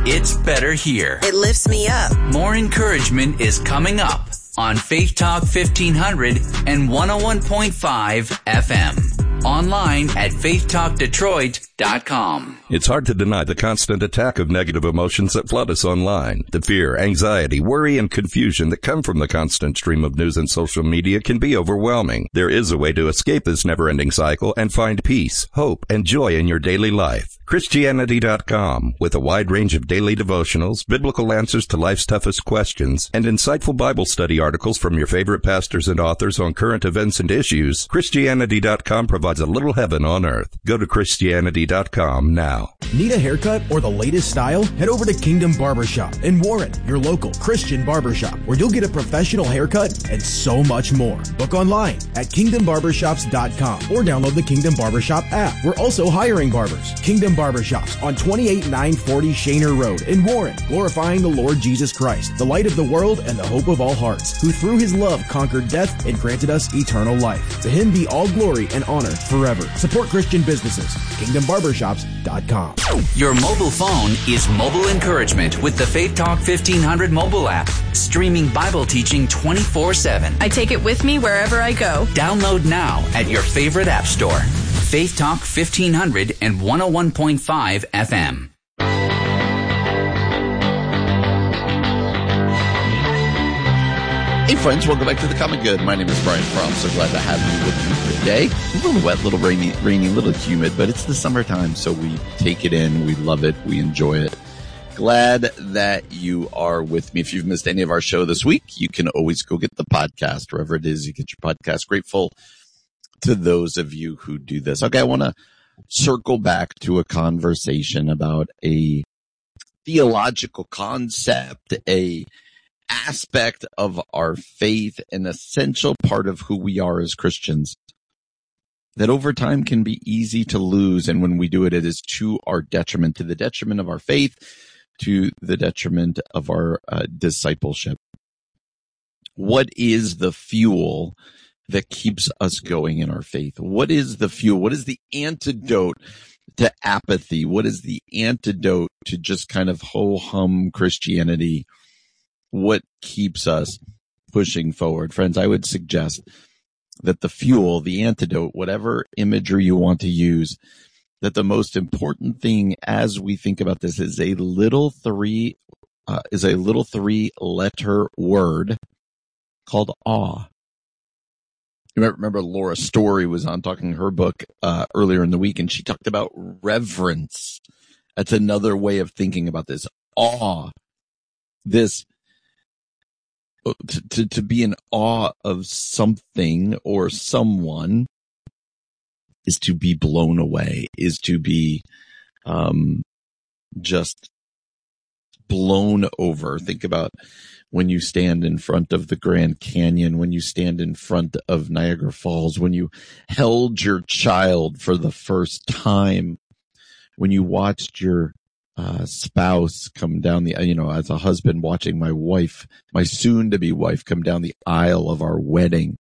It's better here. It lifts me up. More encouragement is coming up on Faith Talk 1500 and 101.5 FM. Online at faithtalkdetroit.com. It's hard to deny the constant attack of negative emotions that flood us online. The fear, anxiety, worry, and confusion that come from the constant stream of news and social media can be overwhelming. There is a way to escape this never-ending cycle and find peace, hope, and joy in your daily life. Christianity.com, with a wide range of daily devotionals, biblical answers to life's toughest questions, and insightful Bible study articles from your favorite pastors and authors on current events and issues, Christianity.com provides a little heaven on earth. Go to Christianity.com now. Need a haircut or the latest style? Head over to Kingdom Barbershop in Warren, your local Christian barbershop, where you'll get a professional haircut and so much more. Book online at KingdomBarbershops.com or download the Kingdom Barbershop app. We're also hiring barbers. Kingdom Barbershops on 28940 Shaner Road in Warren, glorifying the Lord Jesus Christ, the light of the world and the hope of all hearts, who through his love conquered death and granted us eternal life. To him be all glory and honor forever. Support Christian businesses. KingdomBarbershops.com. Your mobile phone is mobile encouragement with the Faith Talk 1500 mobile app, streaming Bible teaching 24/7. I take it with me wherever I go. Download now at your favorite app store. Faith Talk 1500 and 101.5 FM. Hey friends, welcome back to The Common Good. My name is Brian Fromm. So glad to have you with me today. A little wet, a little rainy, a little humid, but it's the summertime, so we take it in, we love it, we enjoy it. Glad that you are with me. If you've missed any of our show this week, you can always go get the podcast, wherever it is you get your podcast. Grateful to those of you who do this. Okay, I want to circle back to a conversation about a theological concept, a aspect of our faith, an essential part of who we are as Christians that over time can be easy to lose. And when we do it, it is to our detriment, to the detriment of our faith, to the detriment of our discipleship. What is the fuel that keeps us going in our faith? What is the fuel? What is the antidote to apathy? What is the antidote to just kind of ho-hum Christianity? What keeps us pushing forward? Friends, I would suggest that the fuel, the antidote, whatever imagery you want to use, that the most important thing as we think about this is a little three-letter word called awe. You might remember Laura Story was on talking her book earlier in the week, and she talked about reverence. That's another way of thinking about this. Awe. This to be in awe of something or someone is to be blown away, is to be just blown over. Think about when you stand in front of the Grand Canyon, when you stand in front of Niagara Falls, when you held your child for the first time, when you watched your spouse come down the, as a husband watching my wife, my soon-to-be wife, come down the aisle of our wedding,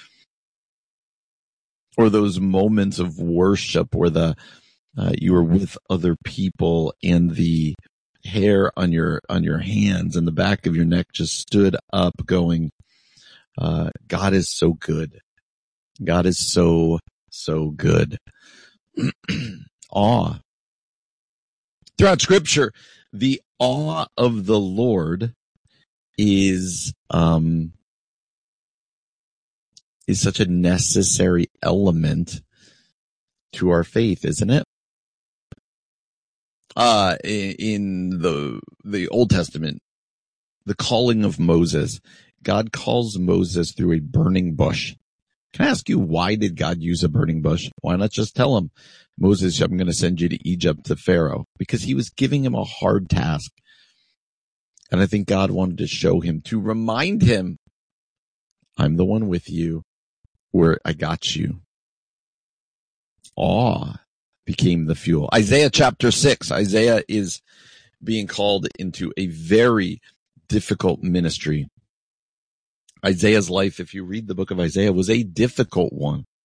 or those moments of worship where you were with other people and the hair on your hands and the back of your neck just stood up going, God is so good. God is so, so good. Awe. Throughout Scripture, the awe of the Lord is such a necessary element to our faith, isn't it? In the Old Testament, the calling of Moses, God calls Moses through a burning bush. Can I ask you, why did God use a burning bush? Why not just tell him, Moses, I'm going to send you to Egypt, to Pharaoh? Because he was giving him a hard task. And I think God wanted to show him, to remind him, I'm the one with you, where I got you. Awe became the fuel. Isaiah chapter 6. Isaiah is being called into a very difficult ministry. Isaiah's life, if you read the book of Isaiah, was a difficult one.